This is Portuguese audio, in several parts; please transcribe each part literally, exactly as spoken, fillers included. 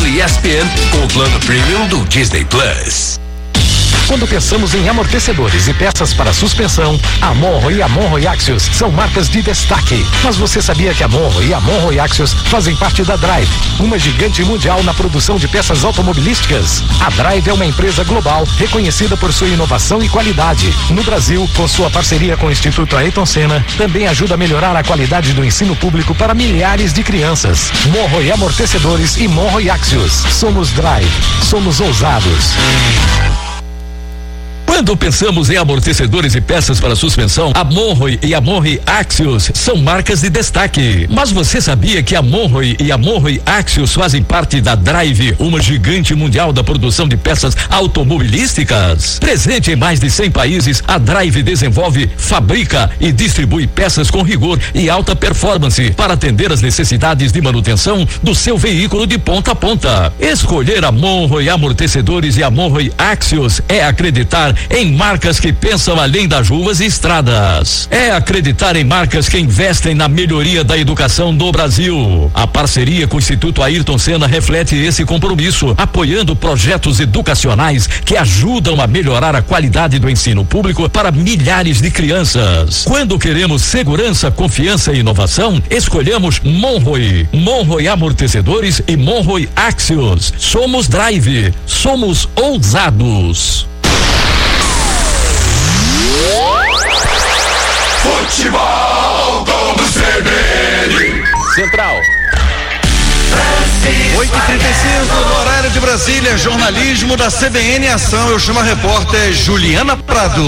pelo E S P N com o plano Premium do Disney Plus. Quando pensamos em amortecedores e peças para suspensão, a Monroe e a Monroe Axios são marcas de destaque. Mas você sabia que a Monroe e a Monroe Axios fazem parte da Drive, uma gigante mundial na produção de peças automobilísticas? A Drive é uma empresa global reconhecida por sua inovação e qualidade. No Brasil, com sua parceria com o Instituto Ayrton Senna, também ajuda a melhorar a qualidade do ensino público para milhares de crianças. Monroe Amortecedores e Monroe Axios. Somos Drive. Somos ousados. Quando pensamos em amortecedores e peças para suspensão, a Monroe e a Monroe Axios são marcas de destaque. Mas você sabia que a Monroe e a Monroe Axios fazem parte da Drive, uma gigante mundial da produção de peças automobilísticas? Presente em mais de cem países, a Drive desenvolve, fabrica e distribui peças com rigor e alta performance para atender as necessidades de manutenção do seu veículo de ponta a ponta. Escolher a Monroe Amortecedores e a Monroe Axios é acreditar em marcas que pensam além das ruas e estradas. É acreditar em marcas que investem na melhoria da educação do Brasil. A parceria com o Instituto Ayrton Senna reflete esse compromisso, apoiando projetos educacionais que ajudam a melhorar a qualidade do ensino público para milhares de crianças. Quando queremos segurança, confiança e inovação, escolhemos Monroe, Monroe Amortecedores e Monroe Axios. Somos Drive, somos ousados. Futebol com o C B N. Central. oito e trinta e cinco no horário de Brasília, jornalismo da C B N Ação. Eu chamo a repórter Juliana Prado.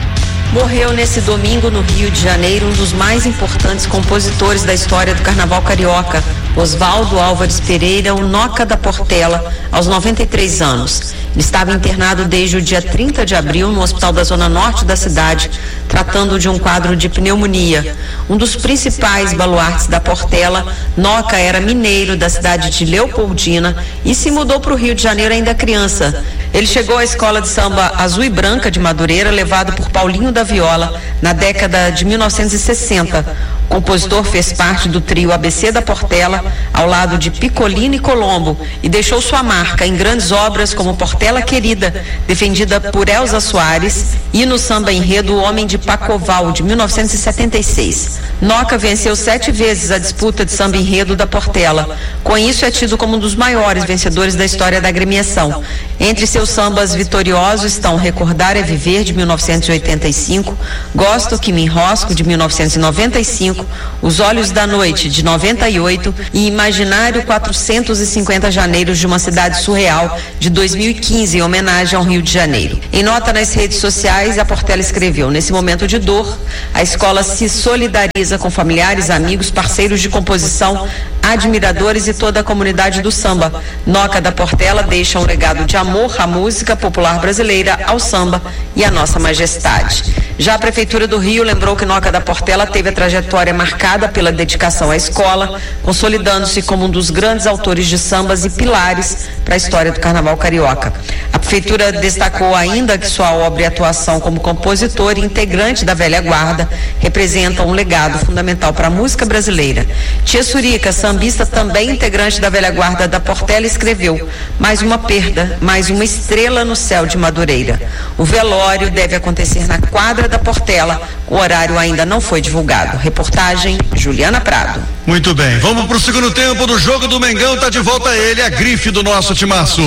Morreu nesse domingo no Rio de Janeiro um dos mais importantes compositores da história do Carnaval Carioca, Oswaldo Álvares Pereira, o Noca da Portela, aos noventa e três anos. Ele estava internado desde o dia trinta de abril no hospital da Zona Norte da cidade, tratando de um quadro de pneumonia. Um dos principais baluartes da Portela, Noca era mineiro da cidade de Leopoldina e se mudou para o Rio de Janeiro ainda criança. Ele chegou à escola de samba Azul e Branca de Madureira, levado por Paulinho da Viola, na década de mil novecentos e sessenta. O compositor fez parte do trio A B C da Portela, ao lado de Piccolino e Colombo, e deixou sua marca em grandes obras como Portela Querida, defendida por Elza Soares, e no samba enredo O Homem de Pacoval, de mil novecentos e setenta e seis. Noca venceu sete vezes a disputa de samba enredo da Portela. Com isso, é tido como um dos maiores vencedores da história da agremiação. Entre seus sambas vitoriosos estão Recordar é Viver, de mil novecentos e oitenta e cinco, Gosto que me enrosco, de mil novecentos e noventa e cinco, Os Olhos da Noite, de noventa e oito e Imaginário quatrocentos e cinquenta Janeiros de uma Cidade Surreal, de dois mil e quinze, em homenagem ao Rio de Janeiro. Em nota nas redes sociais, a Portela escreveu: nesse momento de dor, a escola se solidariza com familiares, amigos, parceiros de composição, admiradores e toda a comunidade do samba. Noca da Portela deixa um legado de amor à música popular brasileira, ao samba e à nossa majestade. Já a Prefeitura do Rio lembrou que Noca da Portela teve a trajetória marcada pela dedicação à escola, consolidando-se como um dos grandes autores de sambas e pilares para a história do Carnaval Carioca. A Prefeitura destacou ainda que sua obra e atuação como compositor e integrante da velha guarda representam um legado fundamental para a música brasileira. Tia Surica, sambista também integrante da velha guarda da Portela, escreveu: mais uma perda, mais uma estrela no céu de Madureira. O velório deve acontecer na quadra da Portela. O horário ainda não foi divulgado. Reportagem Juliana Prado. Muito bem, vamos pro segundo tempo do jogo do Mengão. Tá de volta ele, a grife do nosso timaço.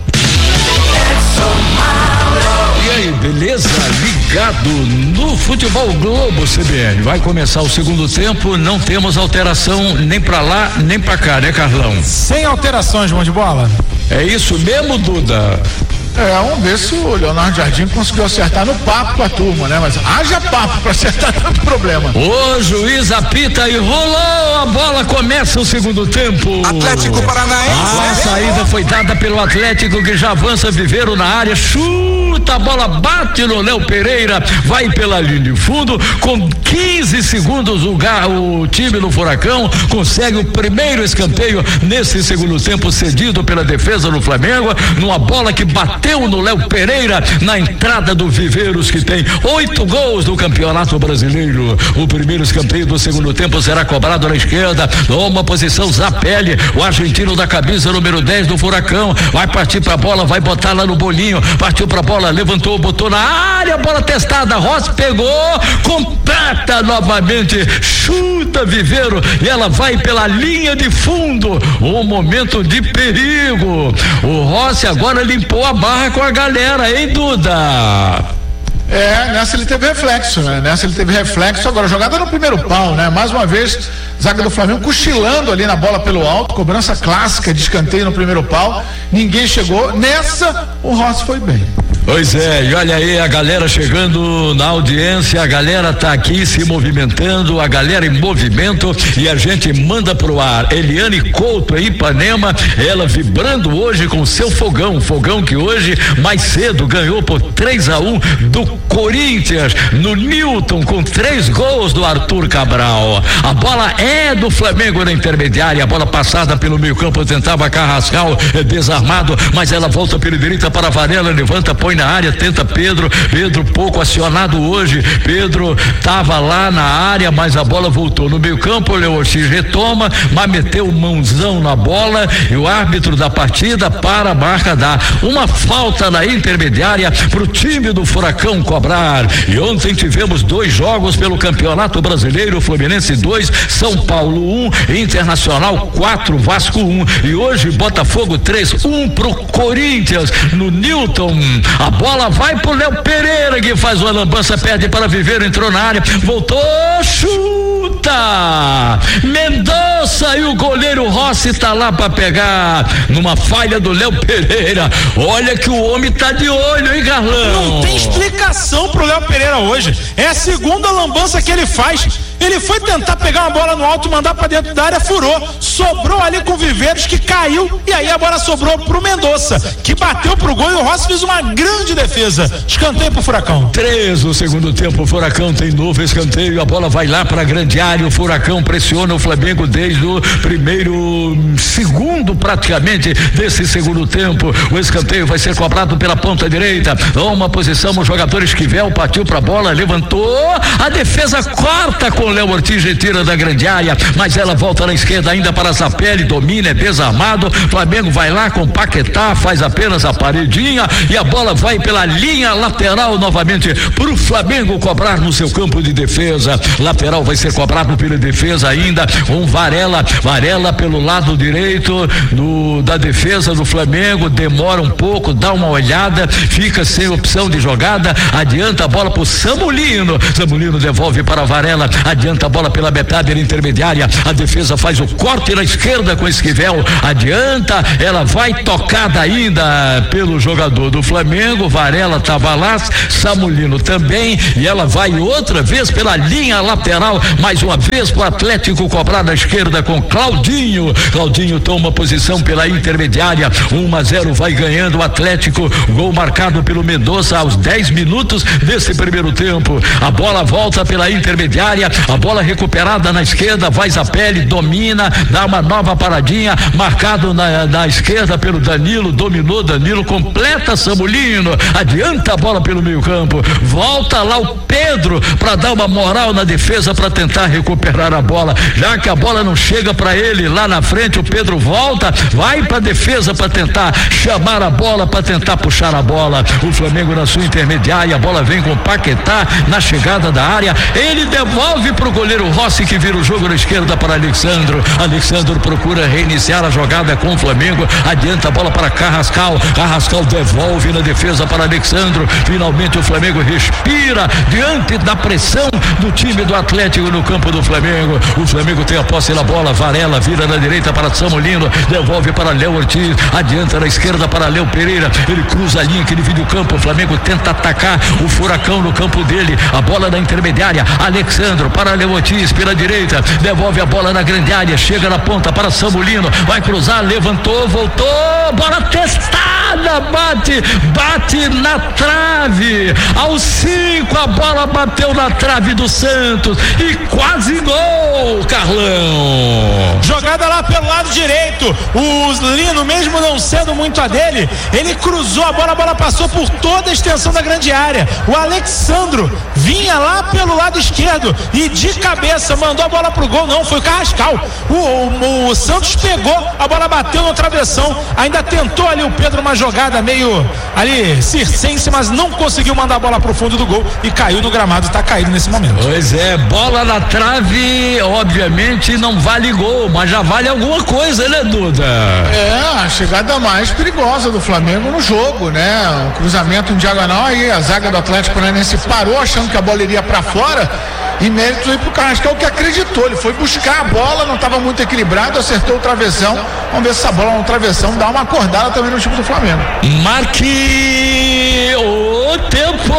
E aí, beleza? Ligado no Futebol Globo C B N. Vai começar o segundo tempo, não temos alteração nem pra lá, nem pra cá, né, Carlão? Sem alterações, João de Bola. É isso mesmo, Duda? É, vamos ver se o Leonardo Jardim conseguiu acertar no papo com a turma, né? Mas haja papo pra acertar tanto problema. O juiz apita e rolou, a bola começa o segundo tempo. Atlético Paranaense. A saída foi dada pelo Atlético, que já avança, Viveiro na área, chuta, a bola bate no Léo Pereira, vai pela linha de fundo, com quinze segundos o, o time do Furacão consegue o primeiro escanteio nesse segundo tempo, cedido pela defesa do Flamengo, numa bola que bateu no Léo Pereira na entrada do Viveiros, que tem oito gols no Campeonato Brasileiro. O primeiro escanteio do segundo tempo será cobrado na esquerda, numa posição Zapelli, o argentino da camisa número dez do Furacão. Furacão, vai partir pra bola, vai botar lá no bolinho, partiu pra bola, levantou, botou na área, bola testada, Rossi pegou, completa novamente, chuta Viveiro e ela vai pela linha de fundo, um momento de perigo. O Rossi agora limpou a barra com a galera, hein, Duda? É, nessa ele teve reflexo, né? Nessa ele teve reflexo. Agora, jogada no primeiro pau, né? Mais uma vez, zaga do Flamengo cochilando ali na bola pelo alto, cobrança clássica de escanteio no primeiro pau. Ninguém chegou. Nessa, o Rossi foi bem. Pois é, e olha aí a galera chegando na audiência, a galera tá aqui se movimentando, a galera em movimento e a gente manda pro ar. Eliane Couto em Ipanema, ela vibrando hoje com seu fogão, fogão que hoje mais cedo ganhou por três a um do Corinthians no Newton com três gols do Arthur Cabral. A bola é do Flamengo na intermediária, a bola passada pelo meio campo, tentava Carrascal, é desarmado, mas ela volta pela direita para Varela, levanta, põe na área, tenta Pedro, Pedro pouco acionado hoje, Pedro tava lá na área, mas a bola voltou no meio campo, o Léo Ortiz retoma, mas meteu mãozão na bola e o árbitro da partida para a marca dá uma falta na intermediária pro time do Furacão cobrar. E ontem tivemos dois jogos pelo Campeonato Brasileiro, Fluminense dois, São Paulo um, Internacional quatro, Vasco um, e hoje Botafogo três, um pro Corinthians no Newton. A bola vai pro Léo Pereira que faz uma lambança, perde para Viveiro, entrou na área, voltou, chuta! Mendonça e o goleiro Rossi tá lá para pegar numa falha do Léo Pereira. Olha que o homem tá de olho, hein, Carlão? Não tem explicação pro Léo Pereira hoje. É a segunda lambança que ele faz. Ele foi tentar pegar uma bola no alto, mandar pra dentro da área, furou, sobrou ali com o Viveiros que caiu e aí a bola sobrou pro Mendonça, que bateu pro gol e o Rossi fez uma grande defesa. Escanteio pro Furacão. Três no segundo tempo, o Furacão tem novo escanteio, a bola vai lá pra grande área, o Furacão pressiona o Flamengo desde o primeiro segundo praticamente desse segundo tempo. O escanteio vai ser cobrado pela ponta direita, uma posição, o jogador Esquivel partiu pra bola, levantou, a defesa corta com o Léo Ortiz, retira da grande área, mas ela volta na esquerda ainda para Zapelli, domina, é desarmado, Flamengo vai lá com Paquetá, faz apenas a paredinha e a bola vai pela linha lateral novamente pro Flamengo cobrar no seu campo de defesa. Lateral vai ser cobrado pela defesa ainda, um Varela, Varela pelo lado direito do, da defesa do Flamengo, demora um pouco, dá uma olhada, fica sem opção de jogada, adianta a bola pro Samulino, Samulino devolve para Varela, adianta a bola pela metade da intermediária, a defesa faz o corte na esquerda com Esquivel, adianta, ela vai tocada ainda pelo jogador do Flamengo, Varela tava lá, Samulino também, e ela vai outra vez pela linha lateral, mais uma vez pro Atlético cobrar na esquerda com Claudinho, Claudinho toma posição pela intermediária, um a zero vai ganhando o Atlético, gol marcado pelo Mendonça aos dez minutos desse primeiro tempo, a bola volta pela intermediária, a bola recuperada na esquerda, vai Zapelli, domina, dá uma nova paradinha, marcado na, na esquerda pelo Danilo, dominou Danilo, completa Samulino, adianta a bola pelo meio campo, volta lá o Pedro para dar uma moral na defesa para tentar recuperar a bola, já que a bola não chega para ele lá na frente, o Pedro volta, vai para defesa para tentar chamar a bola, para tentar puxar a bola, o Flamengo na sua intermediária, a bola vem com Paquetá na chegada da área, ele devolve pro goleiro Rossi que vira o jogo na esquerda para Alexandro, Alexandro procura reiniciar a jogada com o Flamengo, adianta a bola para Carrascal, Carrascal devolve na defesa para Alexandro, finalmente o Flamengo respira diante da pressão do time do Atlético no campo do Flamengo, o Flamengo tem a posse da bola, Varela vira na direita para Samulino, devolve para Léo Ortiz, adianta na esquerda para Léo Pereira, ele cruza a linha que divide o campo, o Flamengo tenta atacar o Furacão no campo dele, a bola na intermediária, Alexandro para Léo Ortiz pela direita, devolve a bola na grande área, chega na ponta para Samulino, vai cruzar, levantou, voltou, bola testada Nada bate, bate na trave. Aos cinco a bola bateu na trave do Santos e quase gol, Carlão. Jogada lá pelo lado direito. O Lino, mesmo não sendo muito a dele, ele cruzou a bola, a bola passou por toda a extensão da grande área. O Alexandro vinha lá pelo lado esquerdo e de cabeça mandou a bola pro gol. Não, foi o Carrascal. O, o, o Santos pegou, a bola bateu no travessão. Ainda tentou ali o Pedro uma jogada meio ali circense, mas não conseguiu mandar a bola pro fundo do gol e caiu no gramado, tá caído nesse momento. Pois é, bola na trave, obviamente não vale gol, mas já vale alguma coisa, né, Duda? É, a chegada mais perigosa do Flamengo no jogo, né? Um cruzamento em diagonal, aí a zaga do Atlético Paranaense parou achando que a bola iria pra fora e mérito aí pro Carrascal, que acreditou, ele foi buscar a bola, não estava muito equilibrado, acertou o travessão. Vamos ver se essa bola no travessão dá uma acordada também no time do Flamengo. Marque o tempo.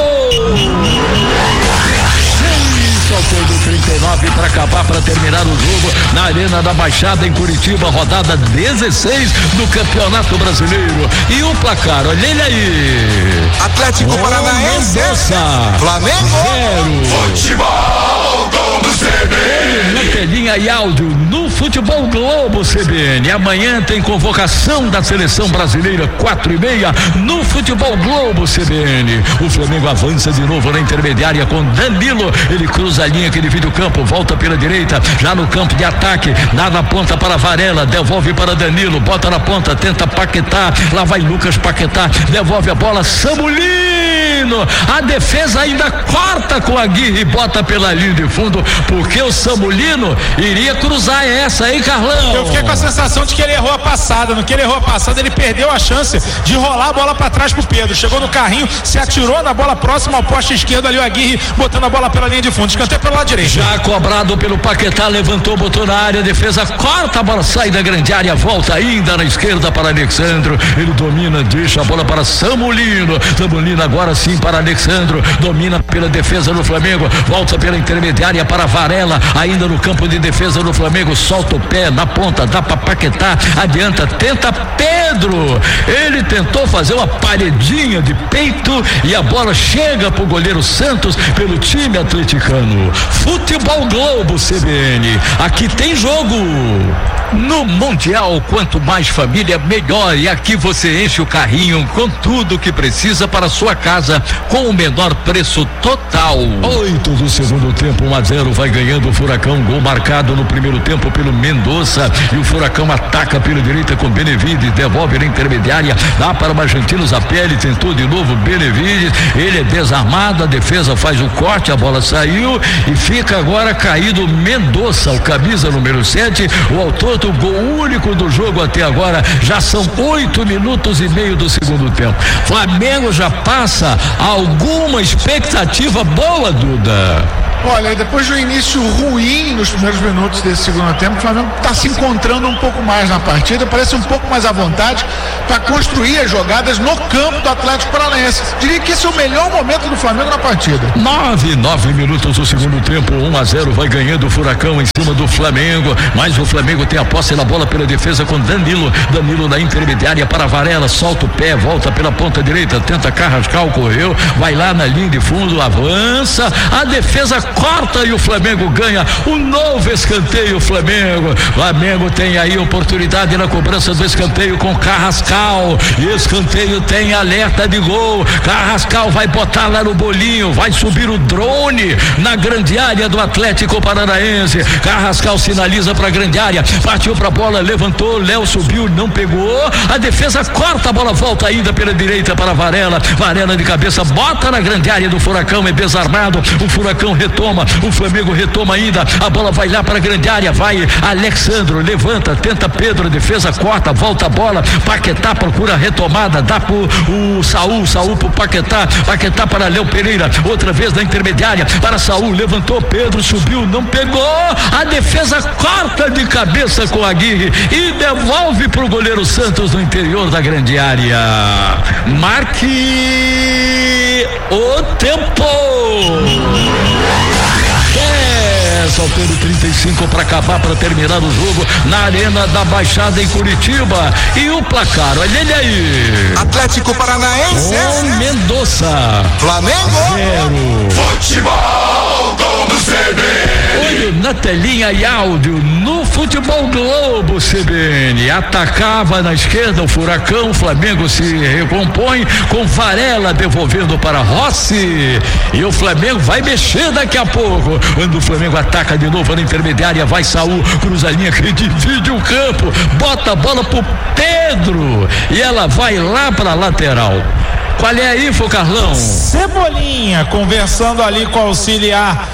Faltou do trinta e nove para acabar, para terminar o jogo na Arena da Baixada em Curitiba, rodada dezesseis do Campeonato Brasileiro. E o placar, olha ele aí. Atlético oh, Paranaense, Flamengo zero. Futebol Globo C B N. Na telinha e áudio no Futebol Globo C B N. Amanhã tem convocação da seleção brasileira, quatro e meia, no Futebol Globo C B N. O Flamengo avança de novo na intermediária com Danilo. Ele cruza a linha que divide o campo, volta pela direita, já no campo de ataque, dá na ponta para Varela, devolve para Danilo, bota na ponta, tenta Paquetá, lá vai Lucas Paquetá, devolve a bola, Samulino, a defesa ainda corta com a Aguirre e bota pela linha de fundo, porque o Samulino iria cruzar essa, hein, Carlão? Eu fiquei com a sensação de que ele errou a passada, no que ele errou a passada, ele perdeu a chance de rolar a bola para trás pro Pedro, chegou no carrinho, se atirou na bola próxima ao poste esquerdo ali, o Aguirre botando a bola pela linha de fundo, escanteio pelo lado direito. Já cobrado pelo Paquetá, levantou, botou na área, defesa corta, a bola sai da grande área, volta ainda na esquerda para Alexandro, ele domina, deixa a bola para Samulino, Samulino agora sim para Alexandro, domina pela defesa do Flamengo, volta pela intermediária para Varela, ainda no campo de defesa do Flamengo, solta o pé na ponta, dá para Paquetá, adianta, tenta Pedro, ele tentou fazer uma paredinha de peito e a bola chega pro goleiro Santos pelo time atleticano. Futebol Globo C B N, aqui tem jogo. No Mundial, quanto mais família, melhor. E aqui você enche o carrinho com tudo que precisa para sua casa com o menor preço total. Oito do segundo tempo, um a zero, vai ganhando o Furacão. Gol marcado no primeiro tempo pelo Mendonça. E o Furacão ataca pela direita com Benevides, devolve na intermediária, dá para o Argentino Zapelli, tentou de novo Benevides, ele é desarmado, a defesa faz o corte, a bola saiu e fica agora caído Mendonça, o camisa número sete, o autor do gol único do jogo até agora. Já são oito minutos e meio do segundo tempo. Flamengo já passa alguma expectativa boa, Duda? Olha, depois do início ruim nos primeiros minutos desse segundo tempo, o Flamengo está se encontrando um pouco mais na partida, parece um pouco mais à vontade para construir as jogadas no campo do Atlético Paranaense. Diria que esse é o melhor momento do Flamengo na partida. Nove, nove minutos do segundo tempo, um a zero, vai ganhando o Furacão em cima do Flamengo, mas o Flamengo tem a posse na bola pela defesa com Danilo, Danilo na intermediária para Varela, solta o pé, volta pela ponta direita, tenta Carrascal, correu, vai lá na linha de fundo, avança, a defesa corta e o Flamengo ganha um novo escanteio. Flamengo, Flamengo tem aí oportunidade na cobrança do escanteio com Carrascal, e escanteio tem alerta de gol. Carrascal vai botar lá no bolinho, vai subir o drone na grande área do Atlético Paranaense. Carrascal sinaliza para a grande área, partiu para a bola, levantou, Léo subiu, não pegou, a defesa corta, a bola volta ainda pela direita para Varela, Varela de cabeça, bota na grande área do Furacão, é desarmado, o Furacão retoma, o Flamengo retoma ainda, a bola vai lá para a grande área, vai Alexandro, levanta, tenta Pedro, defesa corta, volta a bola, Paquetá procura a retomada, dá pro o Saul, Saul pro Paquetá, Paquetá para Léo Pereira, outra vez na intermediária, para Saul, levantou, Pedro subiu, não pegou, a defesa corta de cabeça com a Aguirre e devolve pro goleiro Santos no interior da grande área. Marque o tempo. faltando trinta e cinco para acabar, para terminar o jogo na Arena da Baixada em Curitiba. E o placar, olha ele aí. Atlético Paranaense. O Mendonça. Flamengo. Zero. Futebol Globo C B N. Olho na telinha e áudio no Futebol Globo C B N. Atacava na esquerda o Furacão, o Flamengo se recompõe com Varela devolvendo para Rossi. E o Flamengo vai mexer daqui a pouco. Quando o Flamengo ataca de novo na intermediária, vai Saul, cruza a linha que divide o campo, bota a bola pro Pedro e ela vai lá pra lateral. Qual é a info, Carlão? Cebolinha conversando ali com o auxiliar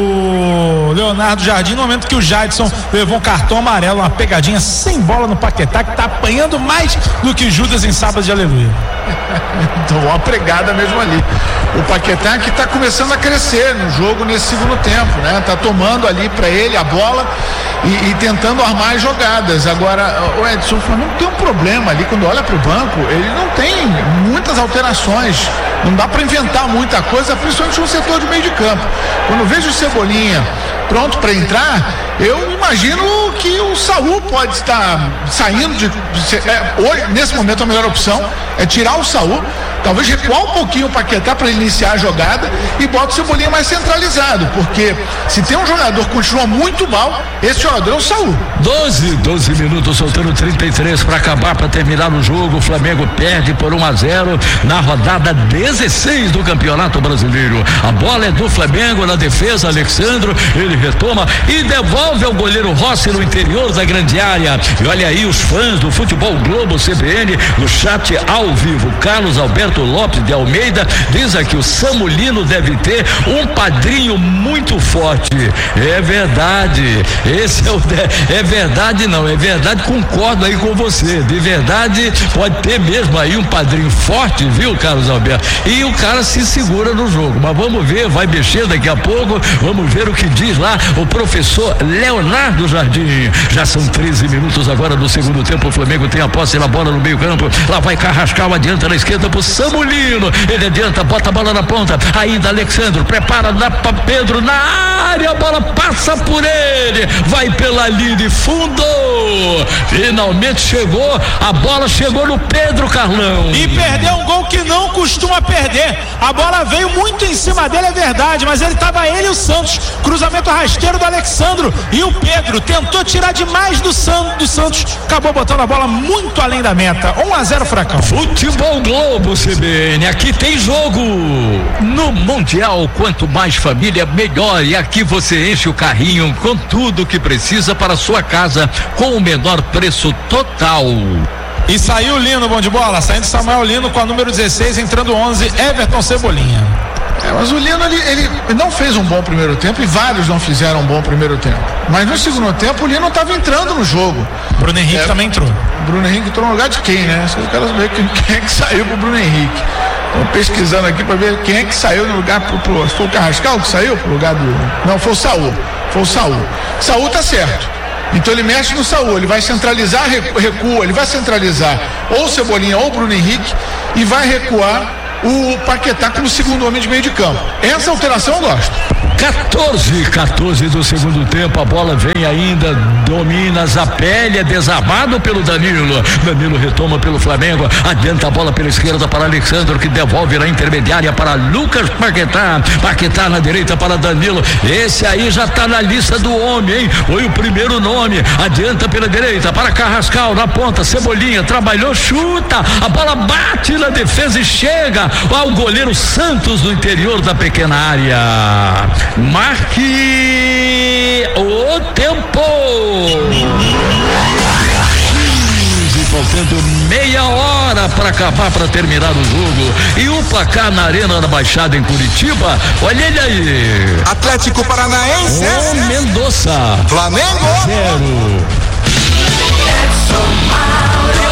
do Leonardo Jardim, no momento que o Jadson levou um cartão amarelo, uma pegadinha sem bola no Paquetá, que tá apanhando mais do que Judas em sábado de aleluia. Então, uma pregada mesmo ali. O Paquetá que tá começando a crescer no jogo nesse segundo tempo, né? Tá tomando ali pra ele a bola e, e tentando armar as jogadas. Agora, o Edson, o Flamengo tem um problema ali, quando olha pro banco, ele não tem muitas alterações, não dá pra inventar muita coisa, principalmente no setor de meio de campo. Quando eu vejo o Cebolinha pronto para entrar, eu imagino que o Saul pode estar saindo de, de é, hoje, nesse momento a melhor opção é tirar o Saul, talvez recuar um pouquinho o Paquetá para iniciar a jogada e bota o Cebolinha mais centralizado, porque se tem um jogador que continua muito mal, esse jogador é o Saul. doze, doze minutos, soltando trinta e três para acabar, para terminar o jogo. O Flamengo perde por um a zero na rodada dezesseis do Campeonato Brasileiro. A bola é do Flamengo na defesa, Alexandro, ele retoma e devolve ao goleiro Rossi no interior da grande área. E olha aí os fãs do Futebol Globo C B N no chat ao vivo. Carlos Alberto Lopes de Almeida diz aqui: o Samulino deve ter um padrinho muito forte. É verdade, esse é o de... é verdade não, é verdade, concordo aí com você, de verdade pode ter mesmo aí um padrinho forte, viu, Carlos Alberto? E o cara se segura no jogo, mas vamos ver, vai mexer daqui a pouco, vamos ver o que diz lá o professor Leonardo Jardim. Já são treze minutos agora do segundo tempo, o Flamengo tem a posse na bola no meio campo, lá vai Carrascal, adianta na esquerda pro Samulino, ele adianta, bota a bola na ponta, ainda Alexandre, prepara na Pedro na área, a bola passa por ele, vai pela linha de fundo, finalmente chegou, a bola chegou no Pedro, Carlão. E perdeu um gol que não costuma perder, a bola veio muito em cima dele, é verdade, mas ele tava ele e o Santos, cruzamento rasteiro do Alexandro, e o Pedro tentou tirar demais do, San, do Santos, acabou botando a bola muito além da meta. um a zero Furacão. Futebol Globo C B N, aqui tem jogo. No Mundial, quanto mais família, melhor, e aqui você enche o carrinho com tudo que precisa para a sua casa com o menor preço total. E saiu o Lino, bom de bola, saindo Samuel Lino com a número dezesseis, entrando onze, Everton Cebolinha. É, mas o Lino, ele, ele não fez um bom primeiro tempo, e vários não fizeram um bom primeiro tempo, mas no segundo tempo o Lino estava entrando no jogo. Bruno Henrique é, também entrou. Bruno Henrique entrou no lugar de quem, né? Eu quero saber quem, quem é que saiu pro Bruno Henrique. Estou pesquisando aqui para ver quem é que saiu no lugar pro, pro, foi o Carrascal que saiu pro lugar do... Não, foi o Saul, foi o Saul. Saul tá certo. Então ele mexe no Saul, ele vai centralizar, recua, ele vai centralizar ou o Cebolinha ou o Bruno Henrique e vai recuar o Paquetá como segundo homem de meio de campo. Essa alteração eu gosto. quatorze, quatorze do segundo tempo, a bola vem ainda, domina Zapelli, é desarmado pelo Danilo, Danilo retoma pelo Flamengo, adianta a bola pela esquerda para Alexandre, que devolve na intermediária para Lucas Paquetá, Paquetá na direita para Danilo, esse aí já tá na lista do homem, hein? Foi o primeiro nome, adianta pela direita para Carrascal, na ponta, Cebolinha, trabalhou, chuta, a bola bate na defesa e chega ao goleiro Santos no interior da pequena área. Marque o tempo. Faltando meia hora para acabar, para terminar o jogo. E o placar na Arena da Baixada em Curitiba, olha ele aí. Atlético Paranaense. O Mendonça. Flamengo. Zero. E amanhã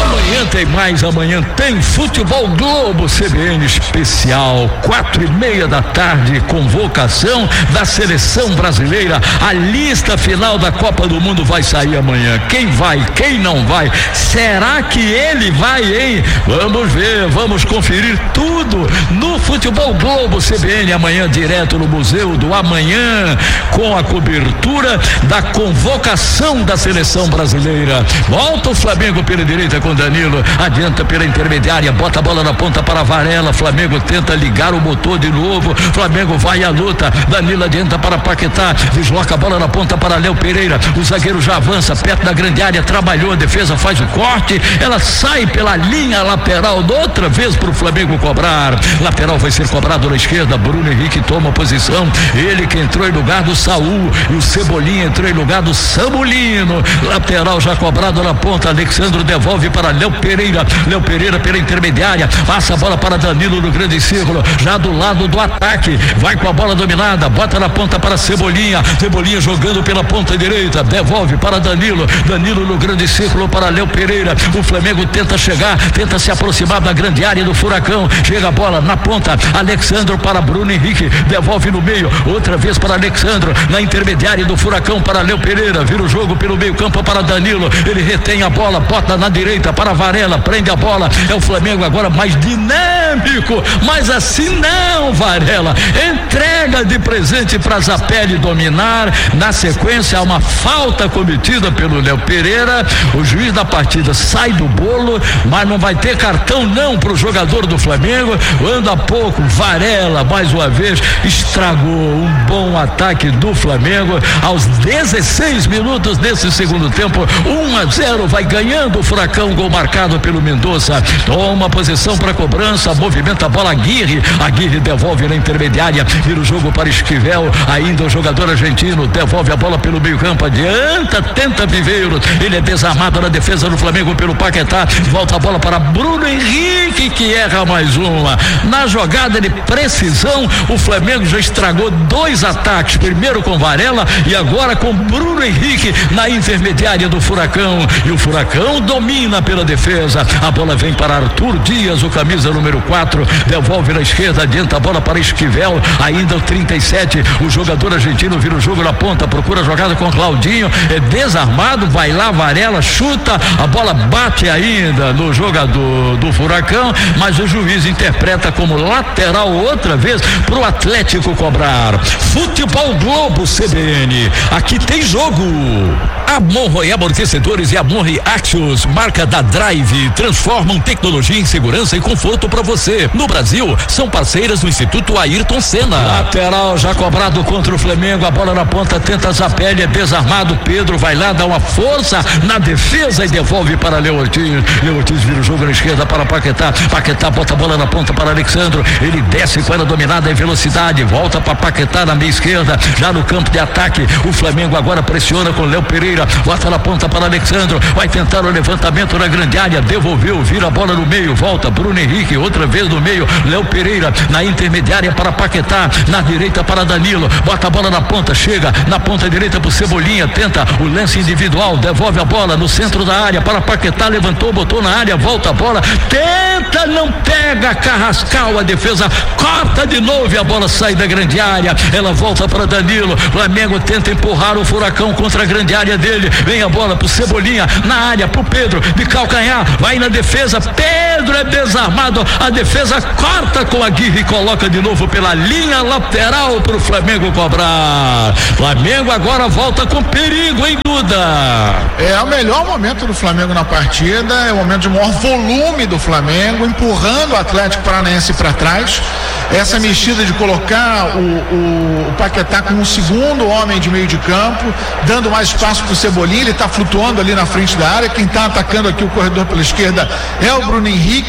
tem mais amanhã, tem Futebol Globo C B N especial, quatro e meia da tarde, convocação da seleção brasileira. A lista final da Copa do Mundo vai sair amanhã. Quem vai, quem não vai? Será que ele vai, hein? Vamos ver, vamos conferir tudo no Futebol Globo C B N amanhã, direto no Museu do Amanhã, com a cobertura da convocação da seleção brasileira. Volta o Flamengo pela direita com Danilo, adianta pela intermediária, bota a bola na ponta para Varela. Flamengo tenta ligar o motor de novo. Flamengo vai à luta. Danilo adianta para Paquetá, desloca a bola na ponta para Léo Pereira. O zagueiro já avança perto da grande área, trabalhou, a defesa faz o corte, ela sai pela linha lateral, outra vez para o Flamengo cobrar. Lateral vai ser cobrado na esquerda. Bruno Henrique toma posição, ele que entrou em lugar do Saul, e o Cebolinha entrou em lugar do Samulino. Lateral já cobrado na ponta. Alexandro devolve para Léo Pereira. Léo Pereira pela intermediária, passa a bola para Danilo no grande círculo, já do lado do ataque, vai com a bola dominada, bota na ponta para Cebolinha. Cebolinha jogando pela ponta direita, devolve para Danilo. Danilo no grande círculo para Léo Pereira. O Flamengo tenta chegar, tenta se aproximar da grande área do Furacão. Chega a bola na ponta, Alexandro para Bruno Henrique, devolve no meio, outra vez para Alexandro, na intermediária do Furacão para Léo Pereira. Vira o jogo pelo meio campo para Danilo, ele retém a bola, bota na direita para Varela, prende a bola. É o Flamengo agora mais dinâmico, mas assim não, Varela entrega de presente para Zapelli dominar. Na sequência há uma falta cometida pelo Léo Pereira. O juiz da partida sai do bolo, mas não vai ter cartão não para o jogador do Flamengo. Anda pouco, Varela mais uma vez estragou um bom ataque do Flamengo aos dezesseis minutos desse segundo tempo. um a zero, vai ganhando o Furacão, gol marcado pelo Mendonça. Toma posição para cobrança, movimenta a bola Aguirre. Aguirre devolve na intermediária, vira o jogo para Esquivel, ainda o jogador argentino devolve a bola pelo meio campo, adianta, tenta Viveiros, ele é desarmado na defesa do Flamengo pelo Paquetá, volta a bola para Bruno Henrique, que erra mais uma. Na jogada de precisão, o Flamengo já estragou dois ataques, primeiro com Varela e agora com Bruno Henrique na intermediária do Furacão, e o Furacão domina pela defesa. A bola vem para Arthur Dias, o camisa número quatro, devolve na esquerda, adianta a bola para Esquivel, ainda o trinta e sete, o jogador argentino vira o jogo na ponta, procura a jogada com Claudinho, é desarmado, vai lá Varela, chuta, a bola bate ainda no jogador do Furacão, mas o juiz interpreta como lateral outra vez pro Atlético cobrar. Futebol Globo C B N, aqui tem jogo. Amorro Amortecedores e Amorro Axios, marca da Drive, transformam tecnologia em segurança e conforto para você. No Brasil, são parceiras do Instituto Ayrton Senna. Lateral já cobrado contra o Flamengo, a bola na ponta, tenta Zapelli, é desarmado, Pedro vai lá, dá uma força na defesa e devolve para Leo Ortiz. Leo Ortiz vira o jogo na esquerda para Paquetá, Paquetá bota a bola na ponta para Alexandro, ele desce com ela dominada em velocidade, volta para Paquetá na meia esquerda, já no campo de ataque, o Flamengo agora pressiona com Léo Pereira, bota na ponta para Alexandro, vai tentar o levantamento na grande área, devolveu, vira a bola no meio, volta Bruno Henrique, outra vez no meio, Léo Pereira na intermediária para Paquetá, na direita para Danilo, bota a bola na ponta, chega na ponta direita pro Cebolinha, tenta o lance individual, devolve a bola no centro da área para Paquetá, levantou, botou na área, volta a bola, tenta, não pega, Carrascal, a defesa corta de novo e a bola sai da grande área, ela volta para Danilo, Flamengo tenta empurrar o Furacão contra a grande área dele, vem a bola pro Cebolinha, na área pro Pedro, de calcanhar, vai na defesa, Pedro é desarmado, a defesa corta com a Aguirre e coloca de novo pela linha lateral pro Flamengo cobrar. Flamengo agora volta com perigo, hein, Duda? É o melhor momento do Flamengo na partida, é o momento de maior volume do Flamengo, empurrando o Atlético Paranaense para trás. Essa mexida de colocar o, o, o Paquetá como um segundo homem de meio de campo, dando mais espaço para o Cebolinha, ele está flutuando ali na frente da área. Quem está atacando aqui o corredor pela esquerda é o Bruno Henrique.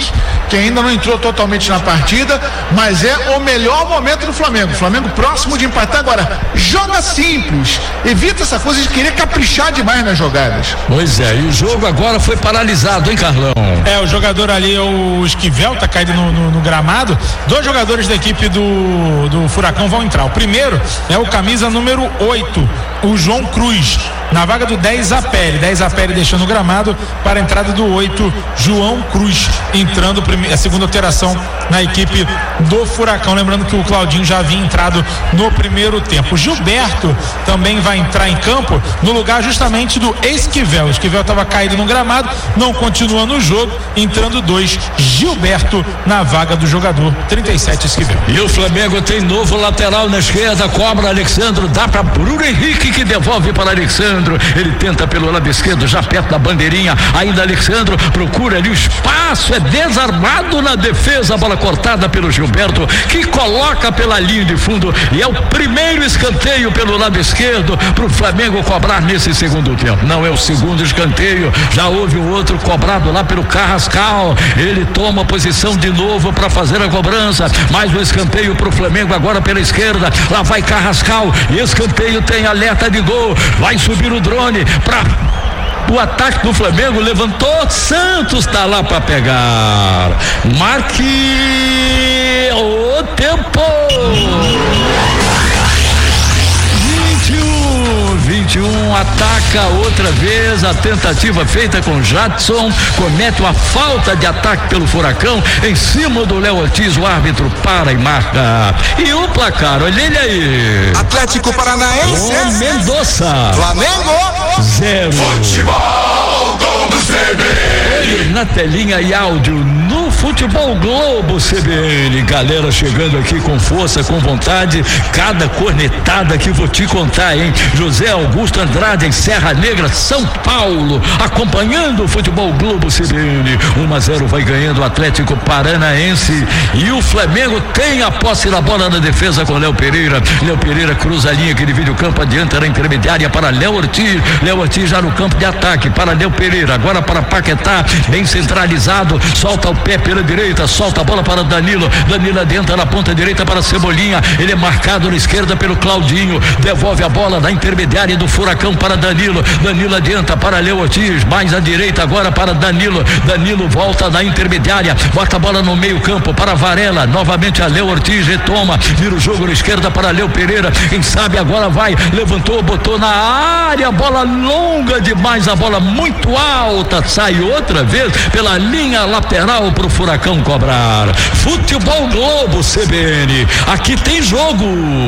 que ainda não entrou totalmente na partida, mas é o melhor momento do Flamengo. O Flamengo próximo de empatar agora. Joga simples, evita essa coisa de querer caprichar demais nas jogadas. Pois é, e o jogo agora foi paralisado, hein, Carlão? É, o jogador ali, o Esquivel, tá caído no, no, no gramado. Dois jogadores da equipe do, do Furacão vão entrar. O primeiro é o camisa número oito, o João Cruz, na vaga do dez Apele. dez Apele deixando o gramado para a entrada do oito, João Cruz, entrando a segunda alteração na equipe do Furacão. Lembrando que o Claudinho já havia entrado no primeiro tempo. Gilberto também vai entrar em campo no lugar justamente do Esquivel. O Esquivel estava caído no gramado, não continua no jogo, entrando dois, Gilberto na vaga do jogador trinta e sete, Esquivel. E o Flamengo tem novo lateral na esquerda, cobra Alexandro, dá para Bruno Henrique, que devolve para Alexandro. Ele tenta pelo lado esquerdo, já perto da bandeirinha, ainda Alexandro procura ali o espaço, é desarmado na defesa, a bola cortada pelo Gilberto, que coloca pela linha de fundo, e é o primeiro escanteio pelo lado esquerdo para o Flamengo cobrar nesse segundo tempo. Não é o segundo escanteio, já houve o outro cobrado lá pelo Carrascal, ele toma posição de novo para fazer a cobrança, mais um escanteio para o Flamengo agora pela esquerda, lá vai Carrascal, e escanteio tem alerta de gol, vai subir o drone para o ataque do Flamengo, levantou, Santos tá lá para pegar, marque o tempo. vinte e um, ataca outra vez, a tentativa feita com Jadson, comete uma falta de ataque pelo Furacão em cima do Léo Ortiz, o árbitro para e marca. E o placar, olha ele aí. Atlético Paranaense, o Mendonça, Flamengo zero. Futebol Globo C B N. Na telinha e áudio no Futebol Globo C B N, galera chegando aqui com força, com vontade, cada cornetada que vou te contar, hein? José Augusto Andrade em Serra Negra, São Paulo, acompanhando o Futebol Globo C B N. um a zero vai ganhando o Atlético Paranaense, e o Flamengo tem a posse da bola na defesa com Léo Pereira. Léo Pereira cruza a linha que divide o campo, adianta na intermediária para Léo Ortiz. Léo Ortiz já no campo de ataque para Léo Pereira, agora para Paquetá, bem centralizado, solta o pé pela direita, solta a bola para Danilo. Danilo adianta na ponta direita para Cebolinha, ele é marcado na esquerda pelo Claudinho, devolve a bola da intermediária do Furacão para Danilo. Danilo adianta para Léo Ortiz, mais à direita agora para Danilo. Danilo volta na intermediária, bota a bola no meio campo para Varela, novamente a Léo Ortiz, retoma, vira o jogo na esquerda para Léo Pereira, quem sabe agora vai, levantou, botou na área, bola longa demais, a bola muito alta, sai outra vez pela linha lateral para o Furacão cobrar. Futebol Globo C B N, aqui tem jogo.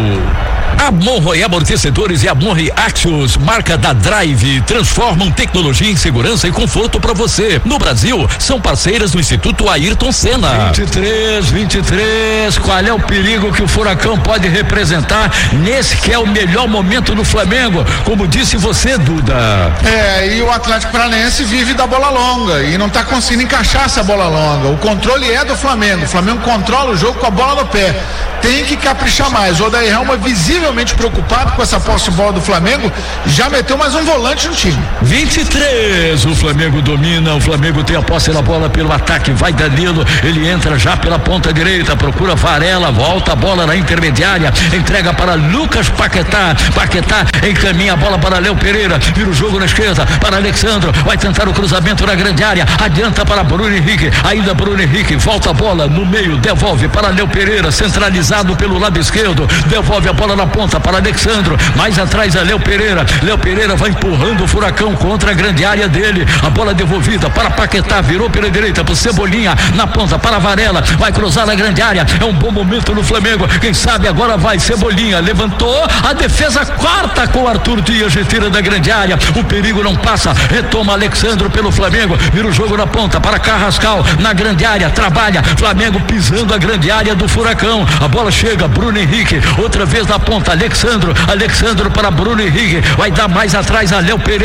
Amorro Amortecedores e Amorro Axios, marca da Drive, transformam tecnologia em segurança e conforto para você. No Brasil, são parceiras do Instituto Ayrton Senna. vinte e três, vinte e três, qual é o perigo que o Furacão pode representar nesse que é o melhor momento do Flamengo, como disse você, Duda? É, e o Atlético Paranaense vive da bola longa e não está conseguindo encaixar essa bola longa. O controle é do Flamengo, o Flamengo controla o jogo com a bola no pé, tem que caprichar mais. O Odair Helma visivelmente preocupado com essa posse de bola do Flamengo, já meteu mais um volante no time. vinte e três, o Flamengo domina, o Flamengo tem a posse da bola pelo ataque, vai Danilo, ele entra já pela ponta direita, procura Varela, volta a bola na intermediária, entrega para Lucas Paquetá, Paquetá encaminha a bola para Léo Pereira, vira o jogo na esquerda para Alexandro, vai tentar o cruzamento na grande área, adianta para Bruno Henrique, ainda Bruno Henrique, volta a bola no meio, devolve para Léo Pereira, centralizado pelo lado esquerdo, devolve a bola na ponta para Alexandro, mais atrás a Léo Pereira, Léo Pereira vai empurrando o Furacão contra a grande área dele, a bola devolvida para Paquetá, virou pela direita para Cebolinha, na ponta para Varela, vai cruzar na grande área, é um bom momento no Flamengo, quem sabe agora vai Cebolinha, levantou, a defesa corta com Arthur Dias, retira da grande área, o perigo não passa, retoma Alexandro pelo Flamengo, vira o jogo na ponta para Carrascal, na grande área, trabalha, Flamengo pisando a grande área do Furacão, a bola chega, Bruno Henrique, outra vez na ponta, Alexandro, Alexandro para Bruno Henrique, vai dar mais atrás a Léo Pereira,